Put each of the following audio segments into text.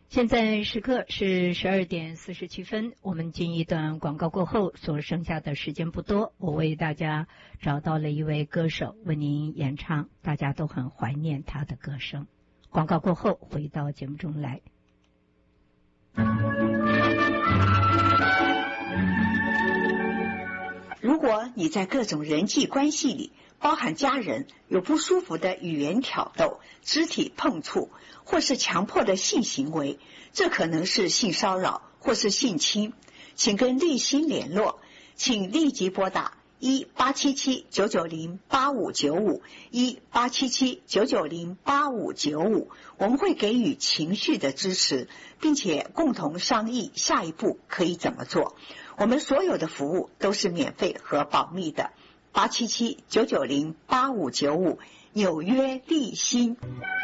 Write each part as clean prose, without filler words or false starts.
现在时刻是12:47，我们进一段广告过后，所剩下的时间不多，我为大家找到了一位歌手为您演唱，大家都很怀念他的歌声。广告过后回到节目中来。 如果你在各种人际关系里，包含家人，有不舒服的语言挑逗、肢体碰触，或是强迫的性行为，这可能是性骚扰或是性侵，请跟立新联络，请立即拨打1877-990-8595 1877-990-8595，我们会给予情绪的支持，并且共同商议下一步可以怎么做。我们所有的服务都是免费和保密的。877-990-8595，纽约立新。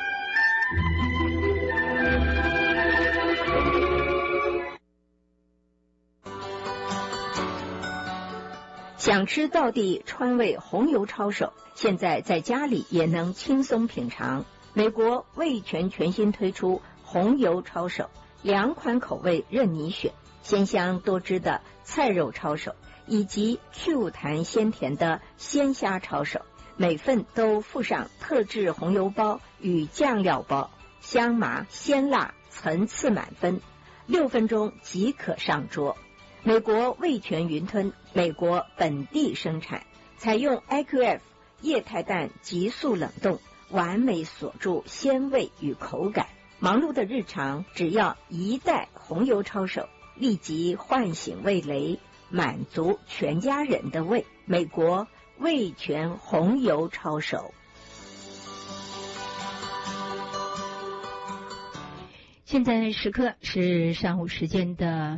想吃道地川味红油抄手，现在在家里也能轻松品尝。美国味全全新推出红油抄手，2款口味任你选，鲜香多汁的菜肉抄手，以及 Q 弹鲜甜的鲜虾抄手，每份都附上特制红油包与酱料包，香麻鲜辣层次满分，6分钟即可上桌。美国味全云吞，美国本地生产，采用 IQF 液态氮急速冷冻，完美锁住鲜味与口感。忙碌的日常，只要1袋红油抄手，立即唤醒味蕾，满足全家人的胃。美国味全红油抄手。 现在时刻是上午时间的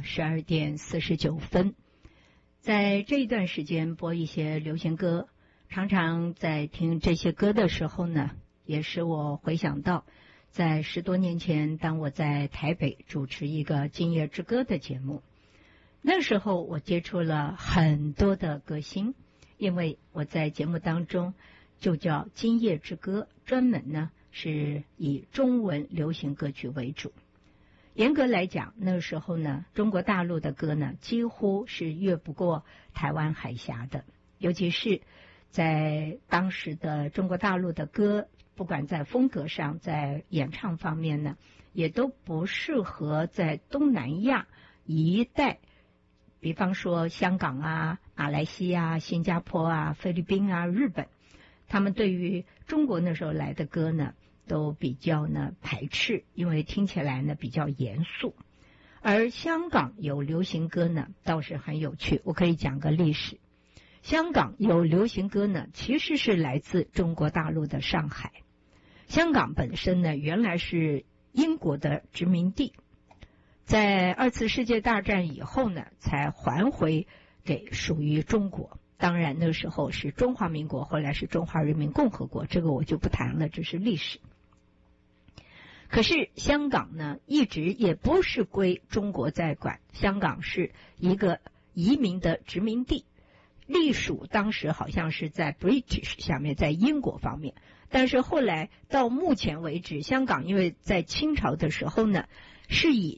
12:49。在这一段时间播一些流行歌，常常在听这些歌的时候呢，也使我回想到在10多年前，当我在台北主持一个今夜之歌的节目，那时候我接触了很多的歌星，因为我在节目当中就叫今夜之歌，专门呢是以中文流行歌曲为主。严格来讲，那时候呢，中国大陆的歌呢，几乎是越不过台湾海峡的，尤其是在当时的中国大陆的歌，不管在风格上，在演唱方面呢，也都不适合在东南亚一带，比方说香港啊、马来西亚、新加坡啊、菲律宾啊、日本，他们对于中国那时候来的歌呢，都比较呢排斥，因为听起来呢比较严肃。而香港有流行歌呢，倒是很有趣，我可以讲个历史。香港有流行歌呢，其实是来自中国大陆的上海。香港本身呢，原来是英国的殖民地，在2次世界大战以后呢，才还回给属于中国。当然那时候是中华民国，后来是中华人民共和国，这个我就不谈了，这是历史。可是香港呢，一直也不是归中国在管，香港是一个移民的殖民地，隶属当时好像是在 British 下面，在英国方面。但是后来到目前为止，香港因为在清朝的时候呢，是以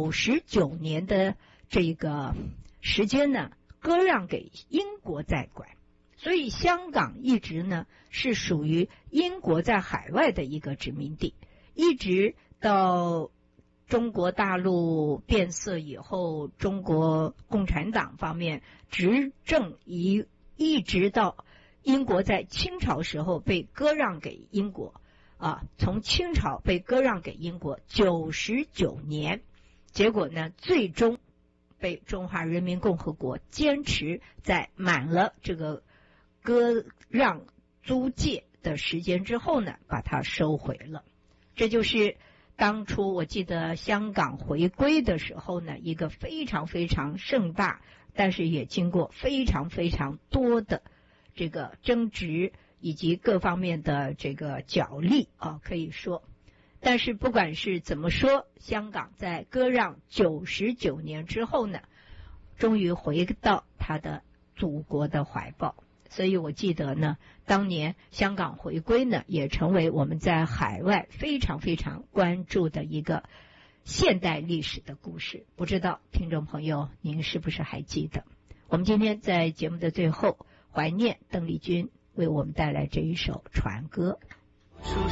99年的这个时间呢，割让给英国在管，所以香港一直呢是属于英国在海外的一个殖民地，一直到中国大陆变色以后，中国共产党方面执政一直到英国在清朝时候被割让给英国从清朝被割让给英国99年，结果呢最终被中华人民共和国坚持在满了这个割让租界的时间之后呢，把它收回了。这就是当初我记得香港回归的时候呢，一个非常非常盛大，但是也经过非常非常多的这个争执以及各方面的这个角力可以说。但是不管是怎么说，香港在割让99年之后呢，终于回到他的祖国的怀抱。所以我记得呢，当年香港回归呢，也成为我们在海外非常非常关注的一个现代历史的故事。不知道听众朋友您是不是还记得？我们今天在节目的最后怀念邓丽君为我们带来这一首传歌。 出